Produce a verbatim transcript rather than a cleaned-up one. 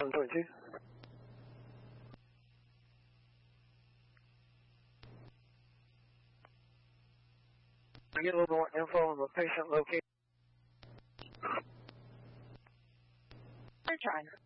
seven twenty-two. I get a little more info on the patient location. I'm trying.